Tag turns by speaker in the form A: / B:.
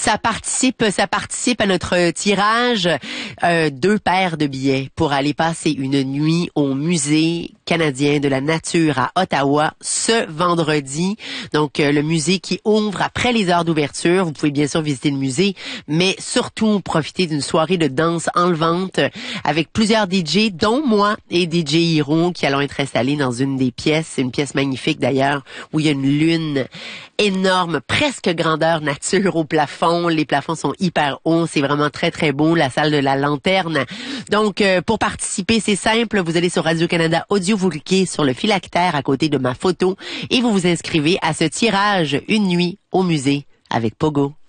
A: Ça participe à notre tirage 2 paires de billets pour aller passer une nuit au Musée canadien de la nature à Ottawa ce vendredi. Donc, le musée qui ouvre après les heures d'ouverture. Vous pouvez bien sûr visiter le musée, mais surtout profiter d'une soirée de danse enlevante avec plusieurs DJ, dont moi et DJ Hiro, qui allons être installés dans une des pièces. C'est une pièce magnifique d'ailleurs, où il y a une lune énorme, presque grandeur nature au plafond. Les plafonds sont hyper hauts. C'est vraiment très, très beau. La salle de la lanterne. Donc, pour participer, c'est simple. Vous allez sur Radio-Canada Audio, vous cliquez sur le phylactère à côté de ma photo et vous vous inscrivez à ce tirage Une nuit au musée avec Pogo.